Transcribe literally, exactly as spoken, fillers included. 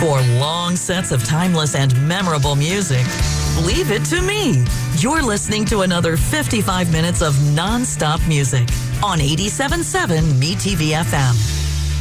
For long sets of timeless and memorable music, leave it to me. You're listening to another fifty-five minutes of non-stop music on eighty-seven point seven M E T V F M.